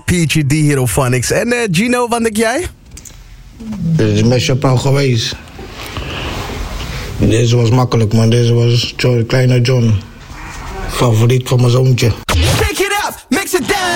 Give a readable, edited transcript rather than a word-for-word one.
Peachy D Hierophonics. En Gino, wat denk jij? Dit is met Chappelle geweest. Deze was makkelijk, man. Deze was Kleine John. Favoriet van mijn zoontje. Take it up, mix it down.